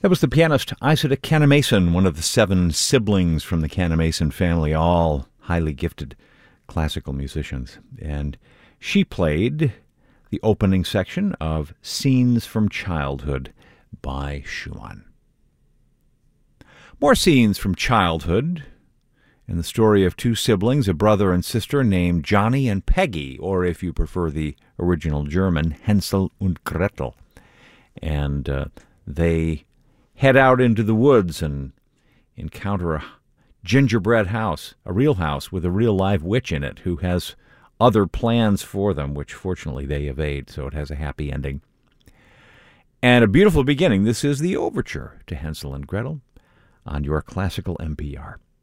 That was the pianist Isidore Canamason, one of the 7 siblings from the Canamason family, all highly gifted classical musicians. And she played the opening section of Scenes from Childhood by Schumann. More scenes from childhood in the story of 2 siblings, a brother and sister named Johnny and Peggy, or if you prefer the original German, Hänsel und Gretel. And they head out into the woods and encounter a gingerbread house, a real house with a real live witch in it who has other plans for them, which fortunately they evade, so it has a happy ending. And a beautiful beginning. This is the overture to Hänsel and Gretel on your classical NPR.